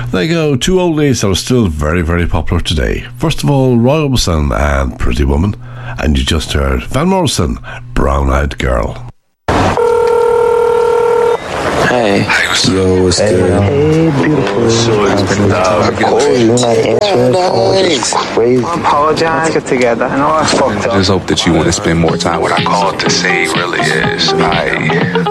There you go, two old ladies that are still very, very popular today. First of all, Roy Orbison and Pretty Woman, and you just heard Van Morrison, Brown Eyed Girl. Hey. Yo, what's good? Hey, beautiful. So it's been You're not answering phone. It's crazy. I apologize. Get together. I know I fucked up. I just hope that you want to spend more time. What I called to say really is,